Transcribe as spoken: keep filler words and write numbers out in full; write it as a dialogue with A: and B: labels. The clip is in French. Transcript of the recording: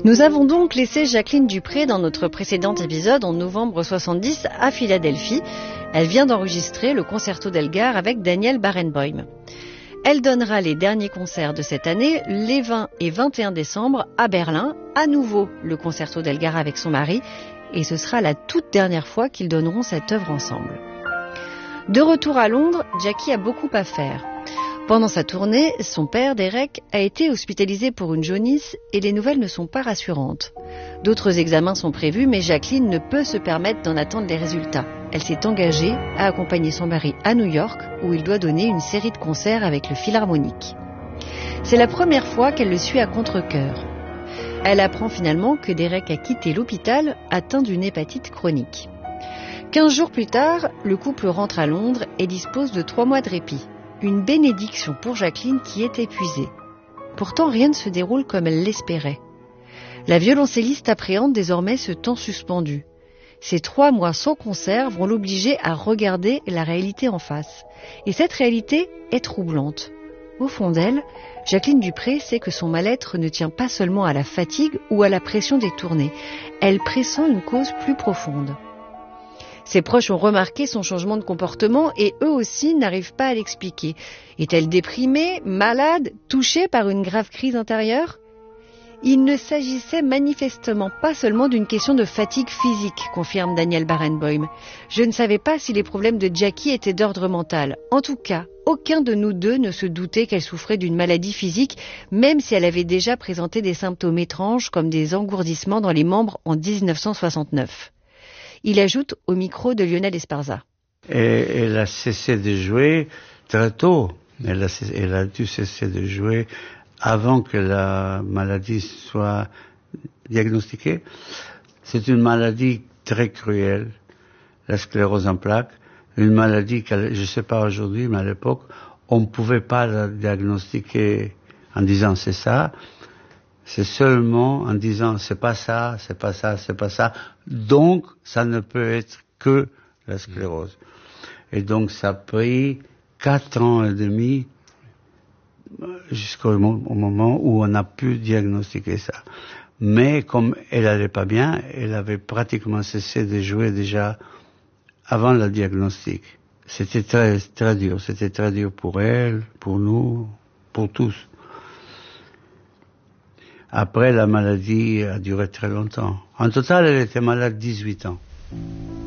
A: Nous avons donc laissé Jacqueline Dupré dans notre précédent épisode en novembre soixante-dix à Philadelphie. Elle vient d'enregistrer le concerto d'Elgar avec Daniel Barenboim. Elle donnera les derniers concerts de cette année, les vingt et vingt et un décembre, à Berlin, à nouveau le concerto d'Elgar avec son mari, et ce sera la toute dernière fois qu'ils donneront cette œuvre ensemble. De retour à Londres, Jackie a beaucoup à faire. Pendant sa tournée, son père, Derek, a été hospitalisé pour une jaunisse et les nouvelles ne sont pas rassurantes. D'autres examens sont prévus, mais Jacqueline ne peut se permettre d'en attendre les résultats. Elle s'est engagée à accompagner son mari à New York, où il doit donner une série de concerts avec le Philharmonique. C'est la première fois qu'elle le suit à contre-cœur. Elle apprend finalement que Derek a quitté l'hôpital atteint d'une hépatite chronique. Quinze jours plus tard, le couple rentre à Londres et dispose de trois mois de répit. Une bénédiction pour Jacqueline qui est épuisée. Pourtant, rien ne se déroule comme elle l'espérait. La violoncelliste appréhende désormais ce temps suspendu. Ces trois mois sans concert vont l'obliger à regarder la réalité en face. Et cette réalité est troublante. Au fond d'elle, Jacqueline Dupré sait que son mal-être ne tient pas seulement à la fatigue ou à la pression des tournées. Elle pressent une cause plus profonde. Ses proches ont remarqué son changement de comportement et eux aussi n'arrivent pas à l'expliquer. Est-elle déprimée, malade, touchée par une grave crise intérieure ? Il ne s'agissait manifestement pas seulement d'une question de fatigue physique, confirme Daniel Barenboim. Je ne savais pas si les problèmes de Jackie étaient d'ordre mental. En tout cas, aucun de nous deux ne se doutait qu'elle souffrait d'une maladie physique, même si elle avait déjà présenté des symptômes étranges comme des engourdissements dans les membres en dix-neuf cent soixante-neuf. Il ajoute au micro de Lionel Esparza.
B: Et elle a cessé de jouer très tôt. Elle a, elle a dû cesser de jouer avant que la maladie soit diagnostiquée. C'est une maladie très cruelle, la sclérose en plaques. Une maladie que je ne sais pas aujourd'hui, mais à l'époque, on ne pouvait pas la diagnostiquer en disant c'est ça. C'est seulement en disant c'est pas ça, c'est pas ça, c'est pas ça. Donc, ça ne peut être que la sclérose. Et donc, ça a pris quatre ans et demi jusqu'au moment où on a pu diagnostiquer ça. Mais comme elle allait pas bien, elle avait pratiquement cessé de jouer déjà avant le diagnostic. C'était très, très dur. C'était très dur pour elle, pour nous, pour tous. Après, la maladie a duré très longtemps. En total, elle était malade dix-huit ans.